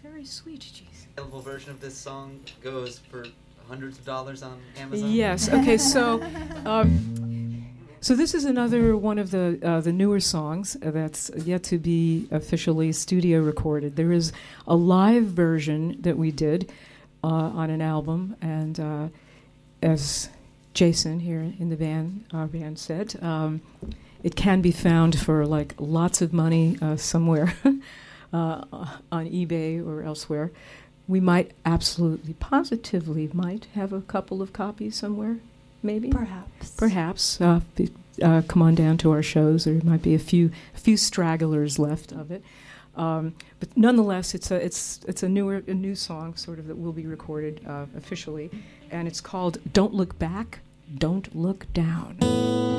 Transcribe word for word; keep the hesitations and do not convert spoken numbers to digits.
very sweet, jeez. The available version of this song goes for hundreds of dollars on Amazon? Yes, okay, so... Um, So this is another one of the uh, the newer songs uh, that's yet to be officially studio recorded. There is a live version that we did uh, on an album, and uh, as Jason here in the band, our band said, um, it can be found for like lots of money uh, somewhere uh, on eBay or elsewhere. We might absolutely, positively, might have a couple of copies somewhere. Maybe, perhaps, perhaps. Uh, be, uh, come on down to our shows. There might be a few, a few stragglers left of it, um, but nonetheless, it's a, it's, it's a newer, a new song, sort of that will be recorded uh, officially, and it's called "Don't Look Back, Don't Look Down."